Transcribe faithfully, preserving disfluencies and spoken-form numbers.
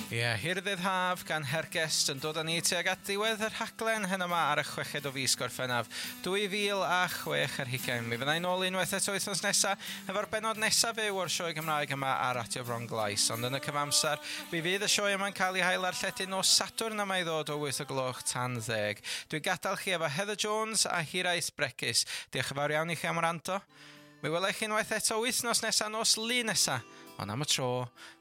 Ie, yeah, hirddydd haf gan Hergest yn dod â ni tuag at diwedd yr rhaglen hyn yma ar y chweched o fis Gorffennaf dwy fil a chwech ar hugain. Mi fyddai nôl unwaith eto wythnos nesaf efo'r benod nesaf fyw o'r sioe Gymraeg yma ar Radio Fron Glais. Ond yn y cyfamser, mi fydd y sioe yma'n cael ei hael ar lledyn o Sadwrn yma i ddod o wyth o gloch tan ddeg. Dwi'n gadael chi efo Heather Jones a Hiraeth Bregus. Diolch yn fawr iawn i chi am wrando. Mi welai chi unwaith eto wythnos nesaf nos Lun nesaf. Ond am y tro,